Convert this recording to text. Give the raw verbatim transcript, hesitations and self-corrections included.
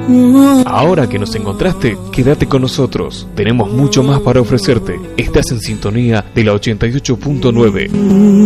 Ahora que nos encontraste, quédate con nosotros. Tenemos mucho más para ofrecerte. Estás en sintonía de la ochenta y ocho punto nueve.